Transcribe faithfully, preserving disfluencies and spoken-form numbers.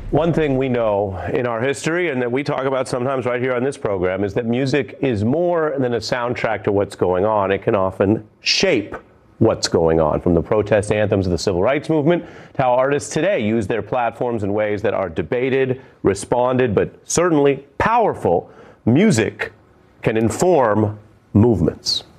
One thing we know in our history and that we talk about sometimes right here on this program is that music is more than a soundtrack to what's going on. It can often shape what's going on, from the protest anthems of the civil rights movement to how artists today use their platforms in ways that are debated, responded, but certainly powerful. Music can inform movements.